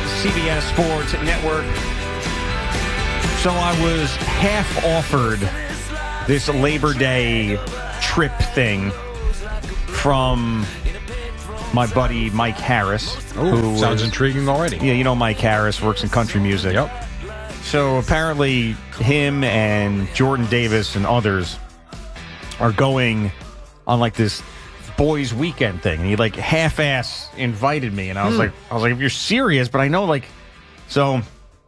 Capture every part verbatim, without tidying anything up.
C B S Sports Network. So I was half offered this Labor Day trip thing from my buddy Mike Harris. Oh, who sounds is, intriguing already. Yeah, you know Mike Harris, works in country music. Yep. So apparently him and Jordan Davis and others are going on like this boys weekend thing. And he like half-ass invited me. And I was hmm. like, I was like, if you're serious, but I know like, so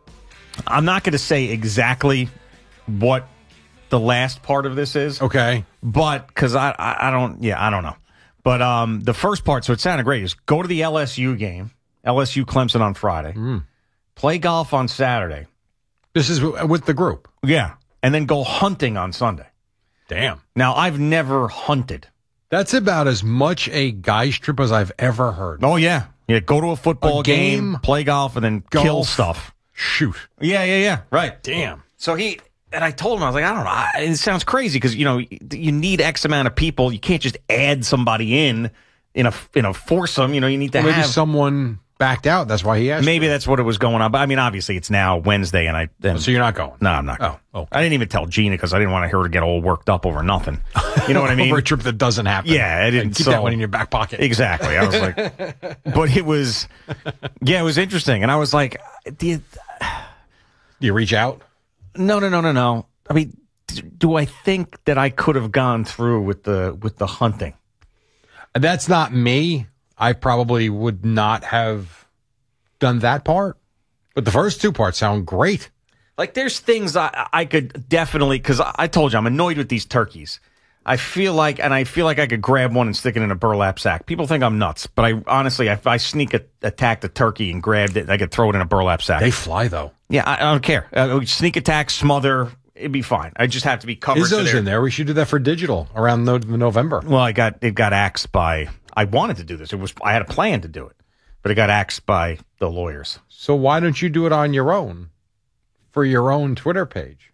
I'm not going to say exactly what the last part of this is. Okay. But because I, I, I don't, yeah, I don't know. But um, the first part, so it sounded great, is go to the L S U game, L S U Clemson on Friday, Mm. play golf on Saturday. This is w- with the group. Yeah. And then go hunting on Sunday. Damn. Now, I've never hunted. That's about as much a guy's trip as I've ever heard. Oh, yeah. Yeah, go to a football A game, game, play golf, and then golf. kill stuff. Shoot. Yeah, yeah, yeah. Right. Damn. So he, and I told him, I was like, I don't know. I, it sounds crazy because, you know, you need X amount of people. You can't just add somebody in, in a, in a foursome. You know, you need to Well, maybe have. someone backed out. That's why he asked. Maybe you. that's what it was going on. But I mean, obviously, it's now Wednesday, and I. And, So you're not going? No, I'm not going. Oh, okay. I didn't even tell Gina because I didn't want her to get all worked up over nothing. You know what I mean? Over a trip that doesn't happen. Yeah, I didn't. Keep so, that one in your back pocket. Exactly. I was like, but it was, yeah, it was interesting. And I was like, do you, Do you reach out? no, no, no, no, no. I mean, do I think that I could have gone through with the with the hunting? That's not me. I probably would not have done that part. But the first two parts sound great. Like, there's things I, I could definitely, because I, I told you, I'm annoyed with these turkeys. I feel like, and I feel like I could grab one and stick it in a burlap sack. People think I'm nuts, but I honestly, if I sneak a, attacked a turkey and grabbed it, I could throw it in a burlap sack. They fly, though. Yeah, I, I don't care. Uh, sneak attack, smother, it'd be fine. I just have to be covered. Izzo's to in there. We should do that for digital around no- November. Well, I got it got axed by. I wanted to do this. It was I had a plan to do it, but it got axed by the lawyers. So why don't you do it on your own for your own Twitter page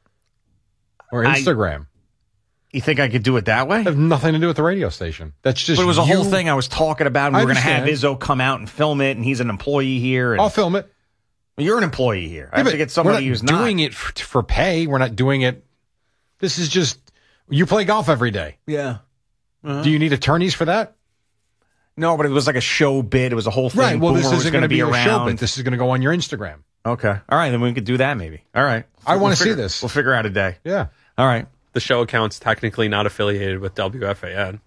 or I- Instagram? You think I could do it that way? It has nothing to do with the radio station. That's just But it was a you. whole thing I was talking about. And we I were going to have understand. Izzo come out and film it, and he's an employee here. And, I'll film it. well, you're an employee here. I Yeah, have but to get we're somebody not who's not. doing it for, for pay. We're not doing it. This is just you play golf every day. Yeah. Uh-huh. Do you need attorneys for that? No, but it was like a show bid. It was a whole thing. Right. Well, Boomer this was isn't going to be, be a around. show, but this is going to go on your Instagram. Okay. All right. Then we could do that maybe. All right. I We'll want to see figure- this. We'll figure out a day. Yeah. All right. The show account's technically not affiliated with W F A N.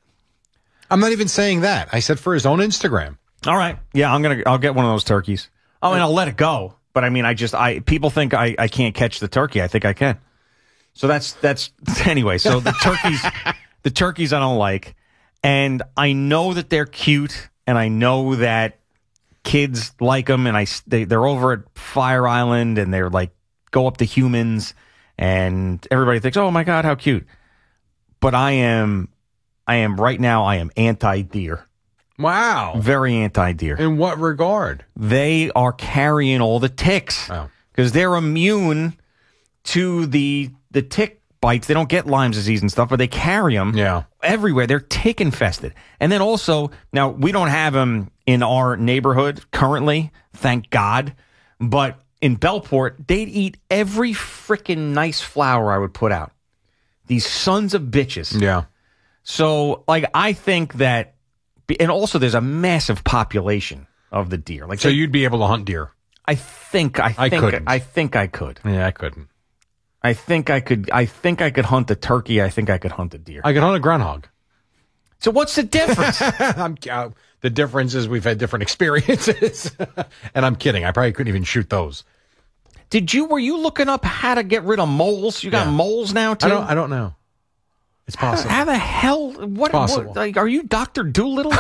I'm not even saying that. I said for his own Instagram. All right. Yeah, I'm gonna. I'll get one of those turkeys. Oh, and I'll let it go. But I mean, I just. I people think I, I can't catch the turkey. I think I can. So that's that's anyway. So the turkeys, the turkeys I don't like, and I know that they're cute, and I know that kids like them, and I they, they're over at Fire Island, and they're like go up to humans, and everybody thinks, oh my God, how cute. But I am, I am right now. I am anti-deer. Wow. Very anti-deer. In what regard? They are carrying all the ticks Oh. because they're immune to the the tick bites. They don't get Lyme disease and stuff, but they carry them Yeah. everywhere. They're tick infested. And then also, now we don't have them in our neighborhood currently, thank God. But in Bellport, they'd eat every freaking nice flower I would put out. These sons of bitches. Yeah. So, like, I think that, and also there's a massive population of the deer. Like, So they- you'd be able to hunt deer. I think I I think couldn't. I think I could. Yeah, I couldn't. I think I could. I think I could hunt a turkey. I think I could hunt a deer. I could hunt a groundhog. So what's the difference? I'm, uh, the difference is we've had different experiences. And I'm kidding. I probably couldn't even shoot those. Did you were you looking up how to get rid of moles? You got Yeah. moles now too. I don't. I don't know. It's how, possible. how the hell? What? possible. what like, are you Doctor Doolittle?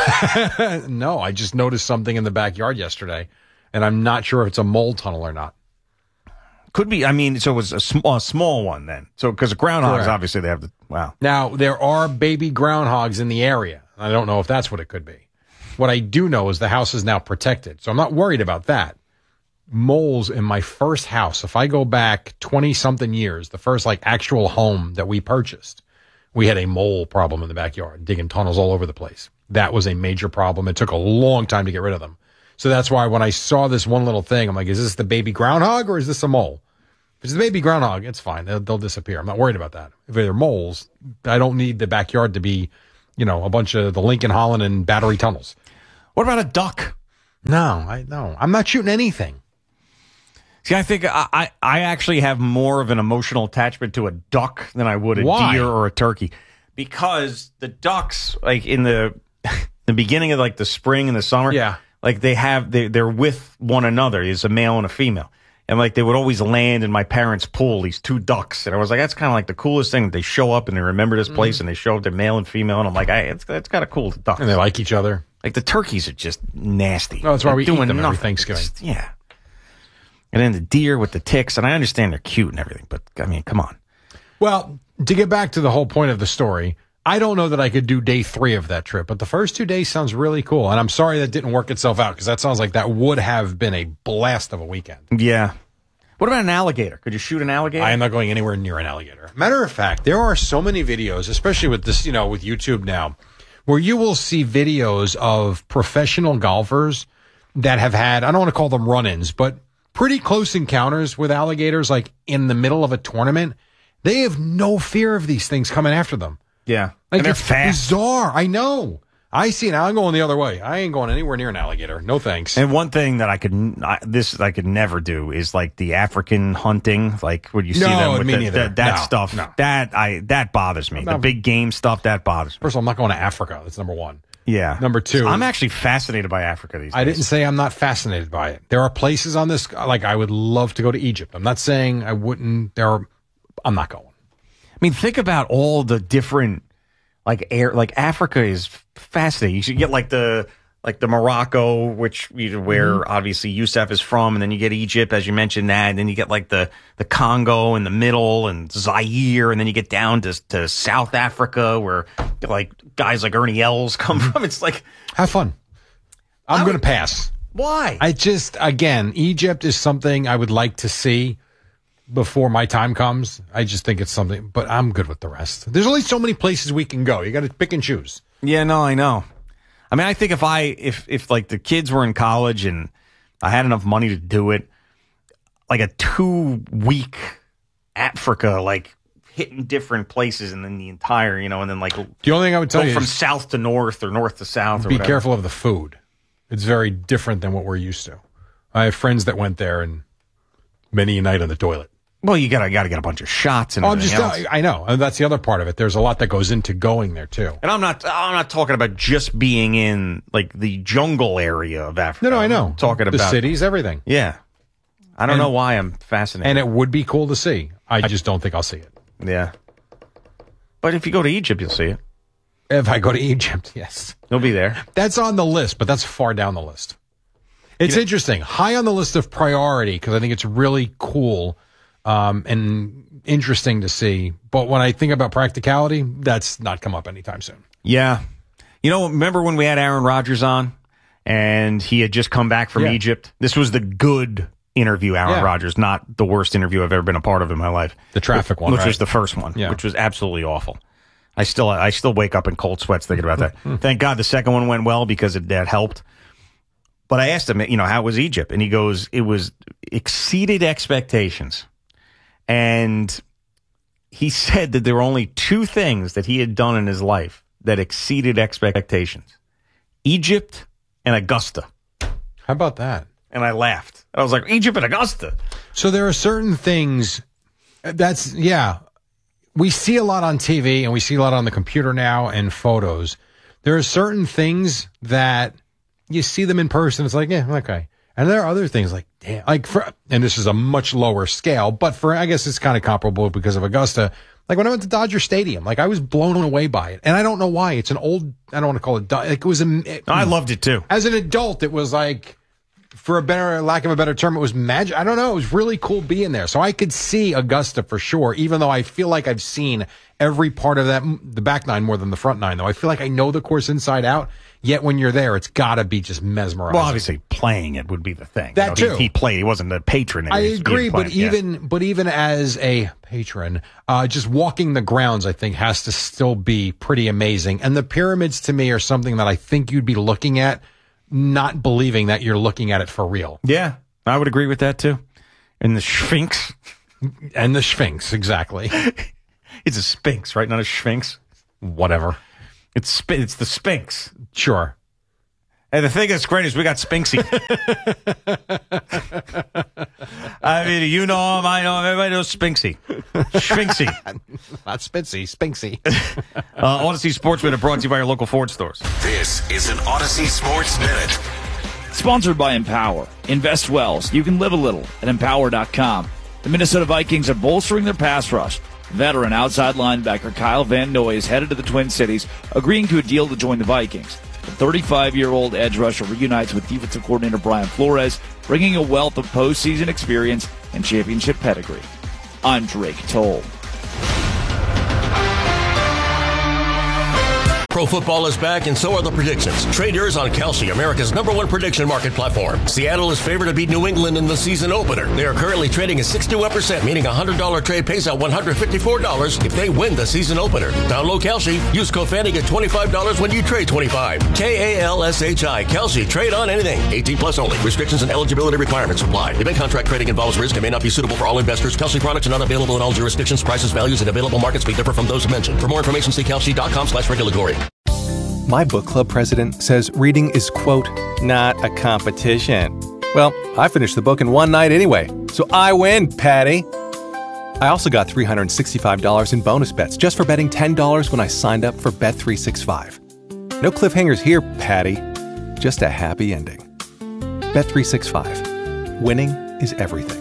No, I just noticed something in the backyard yesterday, and I'm not sure if it's a mole tunnel or not. Could be. I mean, so it was a, sm- a small one then. So because groundhogs, Correct. obviously they have the wow. Now, there are baby groundhogs in the area. I don't know if that's what it could be. What I do know is the house is now protected, so I'm not worried about that. Moles in my first house, if I go back twenty-something years, the first like actual home that we purchased, we had a mole problem in the backyard, digging tunnels all over the place. That was a major problem. It took a long time to get rid of them. So that's why when I saw this one little thing, I'm like, is this the baby groundhog or is this a mole? If it's the baby groundhog, it's fine. They'll, they'll disappear. I'm not worried about that. If they're moles, I don't need the backyard to be, you know, a bunch of the Lincoln, Holland, and Battery tunnels. What about a duck? No, I no. I'm not shooting anything. See, I think I, I, I actually have more of an emotional attachment to a duck than I would a Why? deer or a turkey. Because the ducks, like in the the beginning of like the spring and the summer, Yeah. like they have, they, they're with one another. It's a male and a female. And like they would always land in my parents' pool, these two ducks. And I was like, that's kind of like the coolest thing. They show up and they remember this place mm. and they show up, they're male and female. And I'm like, hey, it's, it's kind of cool, the ducks. And they like each other. Like the turkeys are just nasty. Oh, that's why they're we doing eat them every nothing. Thanksgiving. Just, yeah. And then the deer with the ticks. And I understand they're cute and everything, but I mean, come on. Well, to get back to the whole point of the story, I don't know that I could do day three of that trip, but the first two days sounds really cool. And I'm sorry that didn't work itself out because that sounds like that would have been a blast of a weekend. Yeah. What about an alligator? Could you shoot an alligator? I am not going anywhere near an alligator. Matter of fact, there are so many videos, especially with this, you know, with YouTube now, where you will see videos of professional golfers that have had, I don't want to call them run-ins, but pretty close encounters with alligators, like in the middle of a tournament. They have no fear of these things coming after them. Yeah. Like and they're it's fast. bizarre. I know. I see it. I'm going the other way. I ain't going anywhere near an alligator. No thanks. And one thing that I could I, this I could never do is like the African hunting, like when you see No, them with me the, neither. the, that No, stuff. no. That I that bothers me. I'm The not- big game stuff that bothers me. First of all, I'm not going to Africa. That's number one. Yeah. Number two, I'm actually fascinated by Africa these days. I didn't say I'm not fascinated by it. There are places on this, like I would love to go to Egypt. I'm not saying I wouldn't. There are, I'm not going. I mean, think about all the different like air. Like Africa is fascinating. You should get like the like the Morocco, which you know, where mm-hmm. obviously Youssef is from, and then you get Egypt, as you mentioned that, and then you get like the the Congo in the middle, and Zaire, and then you get down to to South Africa, where like guys like Ernie Els come from. It's like Have fun. I'm I going to would- pass. why? I just, again, Egypt is something I would like to see before my time comes. I just think it's something, but I'm good with the rest. There's only so many places we can go. You got to pick and choose. Yeah, no, I know. I mean, I think if I if if like the kids were in college and I had enough money to do it, like a two week Africa, like hitting different places and then the entire, you know, and then like The only thing I would tell go you from is south to north or north to south. Or be whatever. careful of the food. It's very different than what we're used to. I have friends that went there and many a night on the toilet. Well, you gotta gotta get a bunch of shots and Oh, I'm everything just, else. I know. And that's the other part of it. There's a lot that goes into going there too. And I'm not I'm not talking about just being in like the jungle area of Africa. No, no, I know. I'm talking the about cities, everything. Yeah. I don't And- know why I'm fascinated. And it would be cool to see. I just don't think I'll see it. yeah. But if you go to Egypt, you'll see it. If I go to Egypt, yes. You'll be there. That's on the list, but that's far down the list. It's interesting. High on the list of priority because I think it's really cool um, and interesting to see. But when I think about practicality, that's not come up anytime soon. Yeah. You know, remember when we had Aaron Rodgers on and he had just come back from Yeah. Egypt? This was the good interview, Aaron Yeah. Rodgers, not the worst interview I've ever been a part of in my life. The traffic one, Which right? was the first one, Yeah. which was absolutely awful. I still I still wake up in cold sweats thinking about that. Thank God the second one went well because it, that helped. But I asked him, you know, how was Egypt? And he goes, it was exceeded expectations. And he said that there were only two things that he had done in his life that exceeded expectations. Egypt and Augusta. How about that? And I laughed. I was like, Egypt and Augusta. So there are certain things that's, yeah, we see a lot on T V and we see a lot on the computer now and photos. There are certain things that you see them in person. It's like, yeah, okay. And there are other things like, damn, like for, and this is a much lower scale, but for, I guess it's kind of comparable because of Augusta. Like when I went to Dodger Stadium, like I was blown away by it. And I don't know why. It's an old, I don't want to call it, like it was a, it, I loved it too. as an adult, it was like, for a better, lack of a better term, it was magic. I don't know. It was really cool being there. So I could see Augusta for sure, even though I feel like I've seen every part of that, the back nine more than the front nine, though. I feel like I know the course inside out. Yet when you're there, it's got to be just mesmerizing. Well, obviously, playing it would be the thing. That you know, too. He, he played. He wasn't a patron. I He was- he agree, didn't but play it, yeah. even but even as a patron, uh, just walking the grounds, I think, has to still be pretty amazing. And the pyramids, to me, are something that I think you'd be looking at not believing that you're looking at it for real. Yeah, I would agree with that too. And the Sphinx. And the Sphinx, exactly. It's a Sphinx, right? Not a Sphinx. Whatever. It's sp- it's the Sphinx. Sure. And the thing that's great is we got Sphinxy. I mean, you know him, I know him, everybody knows Sphinxy. Sphinxy. Not Spincy, Spinksy. uh, Odyssey Sports Minute brought to you by your local Ford stores. This is an Odyssey Sports Minute. Sponsored by Empower. Invest well so you can live a little at empower dot com. The Minnesota Vikings are bolstering their pass rush. Veteran outside linebacker Kyle Van Noy is headed to the Twin Cities, agreeing to a deal to join the Vikings. The thirty-five-year-old edge rusher reunites with defensive coordinator Brian Flores, bringing a wealth of postseason experience and championship pedigree. I'm Drake Toll. Pro football is back, and so are the predictions. Trade yours on Kalshi, America's number one prediction market platform. Seattle is favored to beat New England in the season opener. They are currently trading at six to one percent, meaning a one hundred dollars trade pays out one hundred fifty-four dollars if they win the season opener. Download Kalshi. Use code Fanny, get twenty-five dollars when you trade twenty-five dollars. K A L S H I. Kalshi. Trade on anything. eighteen plus only. Restrictions and eligibility requirements apply. Event contract trading involves risk and may not be suitable for all investors. Kalshi products are not available in all jurisdictions. Prices, values, and available markets may differ from those mentioned. For more information, see kalshi dot com slash regulatory. My book club president says reading is, quote, not a competition. Well, I finished the book in one night anyway, so I win, Patty. I also got three hundred sixty-five dollars in bonus bets just for betting ten dollars when I signed up for Bet three sixty-five. No cliffhangers here, Patty. Just a happy ending. Bet three sixty-five. Winning is everything.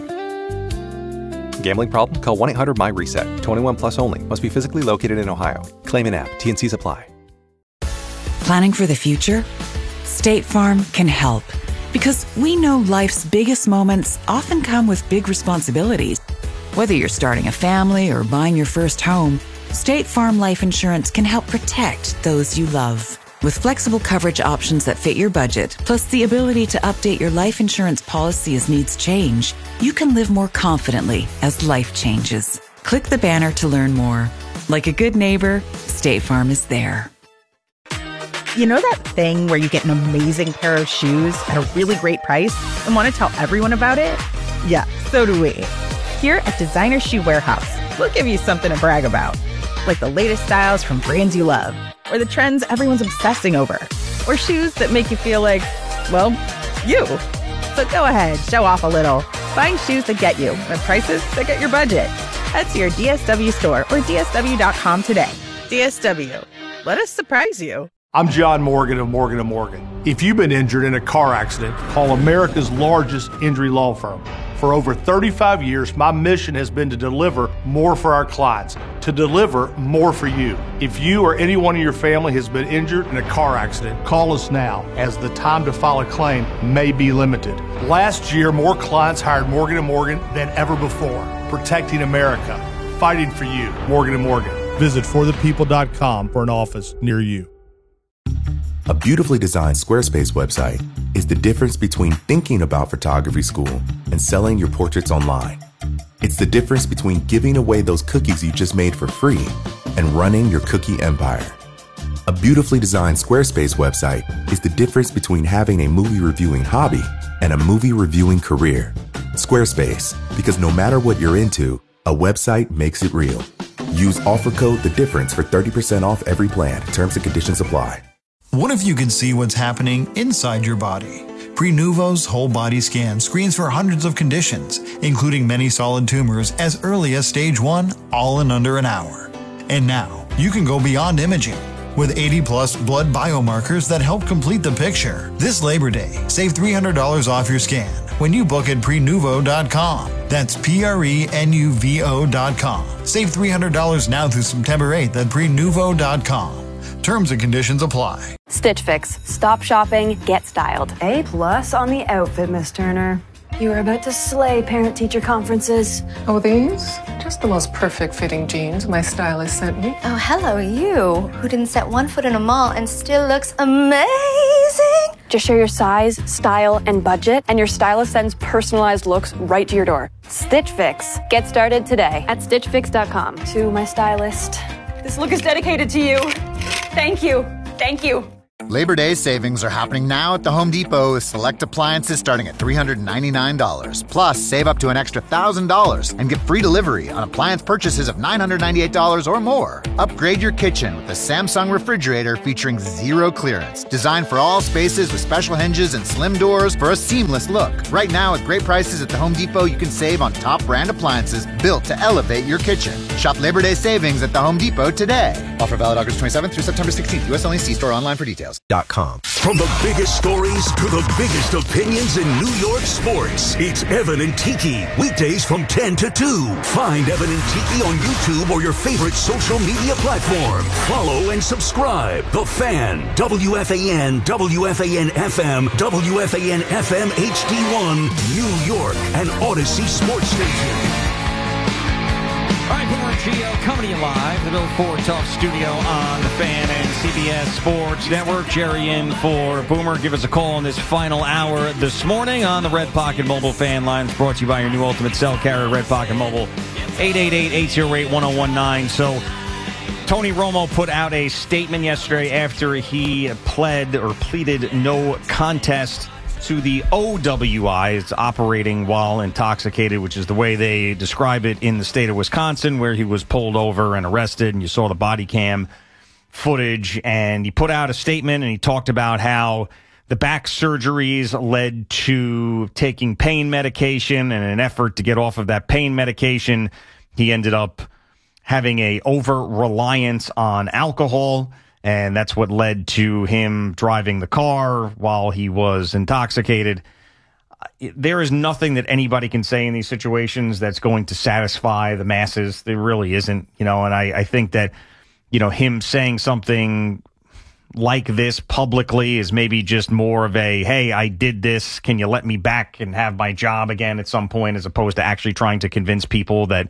Gambling problem? Call one eight hundred my reset. twenty-one plus only. Must be physically located in Ohio. Claim in app. T N Cs apply. Planning for the future? State Farm can help. Because we know life's biggest moments often come with big responsibilities. Whether you're starting a family or buying your first home, State Farm Life Insurance can help protect those you love. With flexible coverage options that fit your budget, plus the ability to update your life insurance policy as needs change, you can live more confidently as life changes. Click the banner to learn more. Like a good neighbor, State Farm is there. You know that thing where you get an amazing pair of shoes at a really great price and want to tell everyone about it? Yeah, so do we. Here at Designer Shoe Warehouse, we'll give you something to brag about. Like the latest styles from brands you love, or the trends everyone's obsessing over, or shoes that make you feel like, well, you. So go ahead, show off a little. Find shoes that get you at prices that get your budget. Head to your D S W store or D S W dot com today. D S W. Let us surprise you. I'm John Morgan of Morgan and Morgan. If you've been injured in a car accident, call America's largest injury law firm. For over thirty-five years, my mission has been to deliver more for our clients, to deliver more for you. If you or anyone in your family has been injured in a car accident, call us now, as the time to file a claim may be limited. Last year, more clients hired Morgan and Morgan than ever before, protecting America, fighting for you. Morgan and Morgan. Visit for the people dot com for an office near you. A beautifully designed Squarespace website is the difference between thinking about photography school and selling your portraits online. It's the difference between giving away those cookies you just made for free and running your cookie empire. A beautifully designed Squarespace website is the difference between having a movie reviewing hobby and a movie reviewing career. Squarespace, because no matter what you're into, a website makes it real. Use offer code The Difference for thirty percent off every plan. Terms and conditions apply. What if you could see what's happening inside your body? Prenuvo's whole body scan screens for hundreds of conditions, including many solid tumors as early as stage one, all in under an hour. And now, you can go beyond imaging with eighty plus blood biomarkers that help complete the picture. This Labor Day, save three hundred dollars off your scan when you book at prenuvo dot com. That's P R E N U V O dot com. Save three hundred dollars now through September eighth at prenuvo dot com. Terms and conditions apply. Stitch Fix. Stop shopping, get styled. A plus on the outfit, Miss Turner. You are about to slay parent-teacher conferences. Oh, these? Just the most perfect fitting jeans my stylist sent me. Oh, hello, you, who didn't set one foot in a mall and still looks amazing. Just share your size, style, and budget, and your stylist sends personalized looks right to your door. Stitch Fix. Get started today at stitch fix dot com. To my stylist, this look is dedicated to you. Thank you. Thank you. Labor Day savings are happening now at the Home Depot with select appliances starting at three hundred ninety-nine dollars. Plus, save up to an extra one thousand dollars and get free delivery on appliance purchases of nine hundred ninety-eight dollars or more. Upgrade your kitchen with a Samsung refrigerator featuring zero clearance. Designed for all spaces with special hinges and slim doors for a seamless look. Right now, at great prices at the Home Depot, you can save on top brand appliances built to elevate your kitchen. Shop Labor Day savings at the Home Depot today. Offer valid August twenty-seventh through September sixteenth. U S only. See store online for details. Com. From the biggest stories to the biggest opinions in New York sports, it's Evan and Tiki. Weekdays from ten to two. Find Evan and Tiki on YouTube or your favorite social media platform. Follow and subscribe. The Fan, W F A N, W F A N F M, W F A N F M H D one, New York, and Odyssey Sports Station. All right, Boomer and Gio coming to you live, the Bill Ford Talk Studio on the Fan and C B S Sports Network. Jerry in for Boomer. Give us a call in this final hour this morning on the Red Pocket Mobile Fan Lines, brought to you by your new Ultimate Cell Carrier, Red Pocket Mobile, eight eight eight, eight oh eight, one oh one nine. So Tony Romo put out a statement yesterday after he pled or pleaded no contest to the O W I. It's operating while intoxicated, which is the way they describe it in the state of Wisconsin, where he was pulled over and arrested, and you saw the body cam footage. And he put out a statement, and he talked about how the back surgeries led to taking pain medication, and in an effort to get off of that pain medication, he ended up having a over-reliance on alcohol. And that's what led to him driving the car while he was intoxicated. There is nothing that anybody can say in these situations that's going to satisfy the masses. There really isn't, you know, and I, I think that, you know, him saying something like this publicly is maybe just more of a, hey, I did this. Can you let me back and have my job again at some point, as opposed to actually trying to convince people that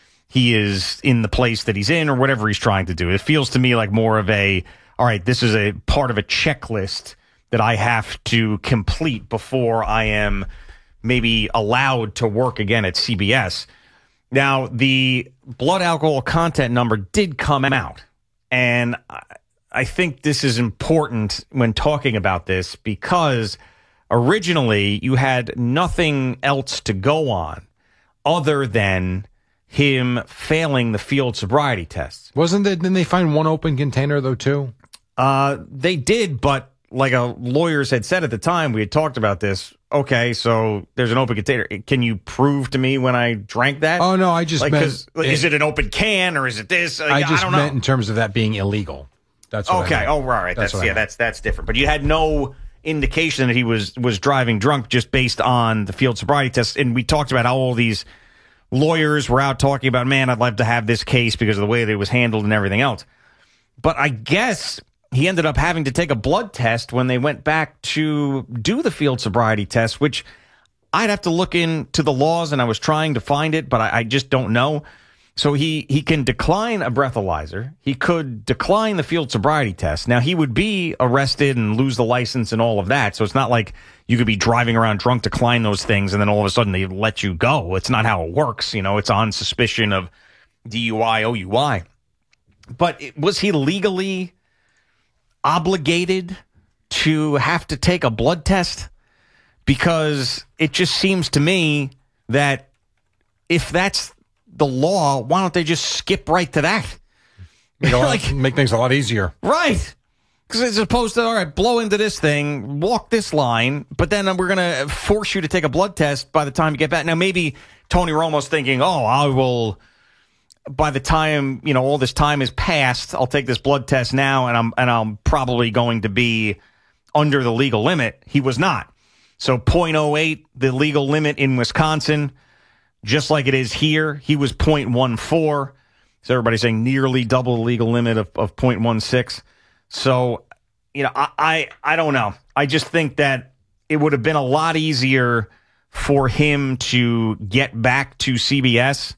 he is in the place that he's in or whatever he's trying to do. It feels to me like more of a, all right, this is a part of a checklist that I have to complete before I am maybe allowed to work again at C B S. Now, the blood alcohol content number did come out, and I think this is important when talking about this, because originally you had nothing else to go on other than him failing the field sobriety tests. Wasn't there, didn't they find one open container, though, too? Uh, they did, but like a lawyers had said at the time, we had talked about this. Okay, so there's an open container. Can you prove to me when I drank that? Oh, no, I just like, meant... Is it an open can, or is it this? Uh, I just I don't meant know. in terms of that being illegal. That's what okay. I meant. Oh, right, right. That's That's, what I yeah, meant. that's that's different. But you had no indication that he was was driving drunk just based on the field sobriety test. And we talked about how all these lawyers were out talking about, man, I'd love to have this case because of the way that it was handled and everything else. But I guess he ended up having to take a blood test when they went back to do the field sobriety test, which I'd have to look into the laws, and I was trying to find it, but I, I just don't know. So he, he can decline a breathalyzer. He could decline the field sobriety test. Now, he would be arrested and lose the license and all of that. So it's not like you could be driving around drunk, decline those things, and then all of a sudden they let you go. It's not how it works. You know, it's on suspicion of D U I, O U I. But it, was he legally obligated to have to take a blood test? Because it just seems to me that if that's the law, why don't they just skip right to that? Make, like, make things a lot easier. Right. Because as opposed to, all right, blow into this thing, walk this line, but then we're going to force you to take a blood test by the time you get back. Now, maybe Tony Romo's thinking, oh, I will, by the time, you know, all this time is passed, I'll take this blood test now, and I'm and I'm probably going to be under the legal limit. He was not. So point oh eight, the legal limit in Wisconsin, just like it is here, he was point one four. So everybody's saying nearly double the legal limit of, of point one six. So, you know, I, I I don't know. I just think that it would have been a lot easier for him to get back to C B S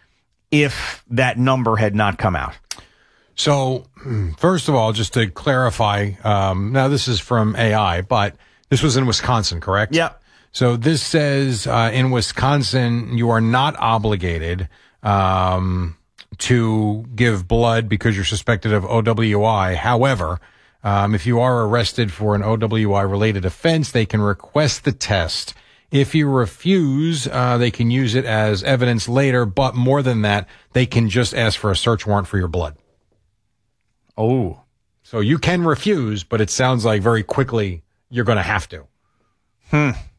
if that number had not come out. So, first of all, just to clarify, um, now this is from A I, but this was in Wisconsin, correct? Yeah. So this says uh, in Wisconsin, you are not obligated um, to give blood because you're suspected of O W I. However, Um, if you are arrested for an O W I-related offense, they can request the test. If you refuse, uh, they can use it as evidence later, but more than that, they can just ask for a search warrant for your blood. Oh. So you can refuse, but it sounds like very quickly you're going to have to. Hmm.